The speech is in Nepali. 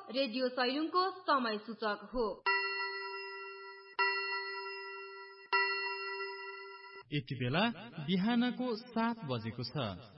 रेडियो सैलुङको समय सूचक हो। यति बेला बिहानको 7 बजेको छ।